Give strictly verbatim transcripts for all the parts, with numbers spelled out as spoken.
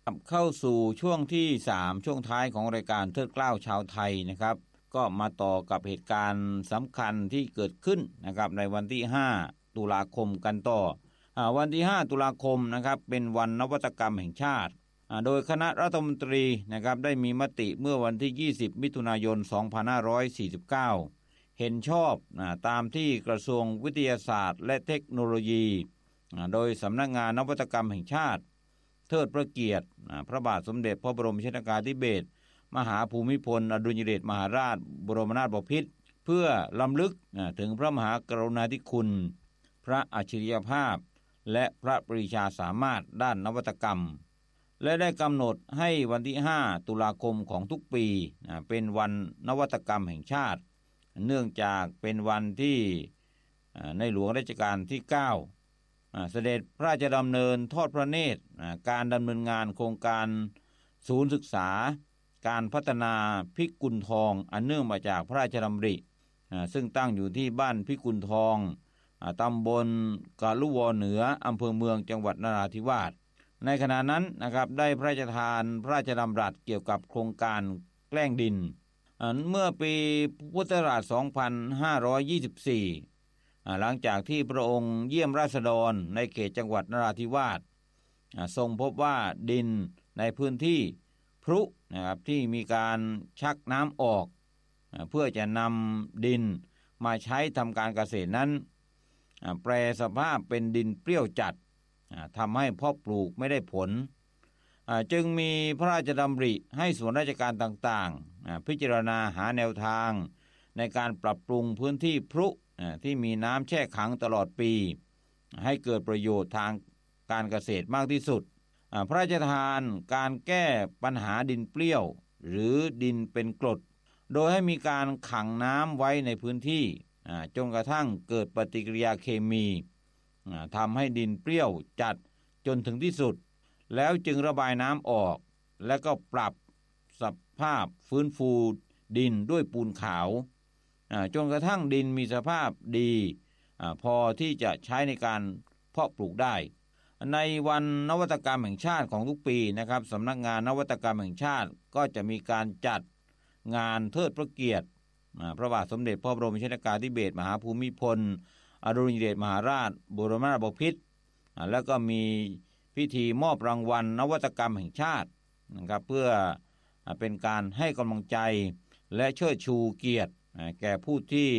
เข้าสู่ช่วงที่สามช่วงท้ายของรายการเทิดเกล้าชาวไทยนะครับก็มาต่อกับเหตุการณ์สำคัญที่เกิดขึ้นนะครับในวันที่ห้าตุลาคมกันต่ออ่าวันที่ห้าตุลาคมนะครับเป็นวันนวัตกรรมแห่งชาติอ่าโดยคณะรัฐมนตรีนะครับได้มีมติเมื่อวันที่ยี่สิบมิถุนายนสองพันห้าร้อยสี่สิบเก้าเห็นชอบอ่าตามที่กระทรวงวิทยาศาสตร์และเทคโนโลยีอ่าโดยสำนักงานนวัตกรรมแห่งชาติเทิดพระเกียรติพระบาทสมเด็จพระบรมชนกาธิเบศรมหาภูมิพลอดุลยเดชมหาราชบรมนาถบพิตรเพื่อรำลึกถึงพระมหากรุณาธิคุณพระอัจฉริยภาพและพระปรีชาสามารถด้านนวัตกรรมและได้กำหนดให้วันที่ห้าตุลาคมของทุกปีเป็นวันนวัตกรรมแห่งชาติเนื่องจากเป็นวันที่ในหลวงรัชกาลที่เก้าเสด็จพระราชดำเนินทอดพระเนตรการดำเนินงานโครงการศูนย์ศึกษาการพัฒนาพิกุลทองอันเนื่องมาจากพระราชดำริซึ่งตั้งอยู่ที่บ้านพิกุลทองตำบลกาลุวเหนืออำเภอเมืองจังหวัดนราธิวาสในขณะนั้นนะครับได้พระราชทานพระราชดำรัสเกี่ยวกับโครงการแกล้งดินเมื่อปีพุทธศักราชสองพันห้าร้อยยี่สิบสี่หลังจากที่พระองค์เยี่ยมราษฎรในเขตจังหวัดนราธิวาสทรงพบว่าดินในพื้นที่พรุนะครับที่มีการชักน้ำออกเพื่อจะนำดินมาใช้ทำการเกษตรนั้นแปรสภาพเป็นดินเปรี้ยวจัดทำให้เพาะปลูกไม่ได้ผลจึงมีพระราชดำริให้ส่วนราชการต่างๆพิจารณาหาแนวทางในการปรับปรุงพื้นที่พรุที่มีน้ำแช่ขังตลอดปีให้เกิดประโยชน์ทางการเกษตรมากที่สุดพระราชทานการแก้ปัญหาดินเปรี้ยวหรือดินเป็นกรดโดยให้มีการขังน้ำไว้ในพื้นที่จนกระทั่งเกิดปฏิกิริยาเคมีทำให้ดินเปรี้ยวจัดจนถึงที่สุดแล้วจึงระบายน้ำออกและก็ปรับสภาพฟื้นฟูดินด้วยปูนขาวจนกระทั่งดินมีสภาพดีพอที่จะใช้ในการเพาะปลูกได้ในวันนวัตกรรมแห่งชาติของทุกปีนะครับสำนักงานนวัตกรรมแห่งชาติก็จะมีการจัดงานเทิดพระเกียรติพระบาทสมเด็จพระบรมชนกาธิเบศรมหาภูมิพลอดุลยเดชมหาราชบรมนาถบพิตรแล้วก็มีพิธีมอบรางวัลนวัตกรรมแห่งชาตินะครับเพื่อเป็นการให้กำลังใจและเชิดชูเกียรติแก่ผู้ที่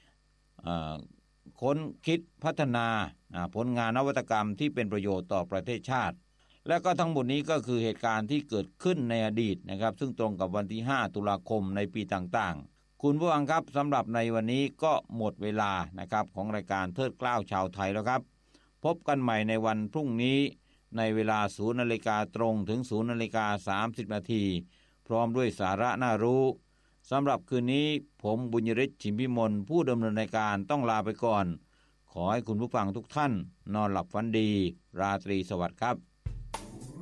ค้นคิดพัฒนาผลงานนวัตกรรมที่เป็นประโยชน์ต่อประเทศชาติและก็ทั้งหมดนี้ก็คือเหตุการณ์ที่เกิดขึ้นในอดีตนะครับซึ่งตรงกับวันที่ห้าตุลาคมในปีต่างๆคุณผู้ฟังครับสำหรับในวันนี้ก็หมดเวลานะครับของรายการเทิดเกล้าชาวไทยแล้วครับพบกันใหม่ในวันพรุ่งนี้ในเวลาศูนย์นาฬิกาตรงถึงศูนย์นาฬิกาสามสิบนาทีพร้อมด้วยสาระน่ารู้สำหรับคืนนี้ผมบุญยฤทธิ์ชิมพิมลผู้ดำเนินรายการต้องลาไปก่อนขอให้คุณผู้ฟังทุกท่านนอนหลับฝันดีราตรีสวัสดิ์ครับ